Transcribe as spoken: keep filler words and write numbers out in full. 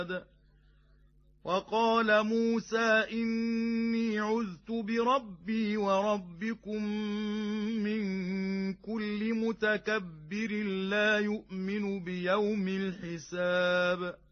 وقال موسى إني عذت بربي وربكم من كل متكبر لا يؤمن بيوم الحساب